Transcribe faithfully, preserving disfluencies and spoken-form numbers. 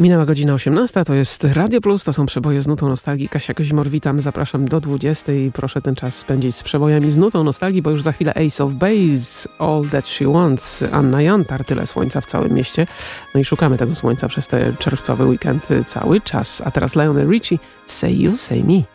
Minęła godzina osiemnasta, to jest Radio Plus, to są przeboje z nutą nostalgii. Kasia Kozimor, witam, zapraszam do dwudziestej. Proszę ten czas spędzić z przebojami z nutą nostalgii, bo już za chwilę Ace of Base, All That She Wants, Anna Jantar, tyle słońca w całym mieście. No i szukamy tego słońca przez ten czerwcowy weekend cały czas. A teraz Lionel Richie, Say You, Say Me.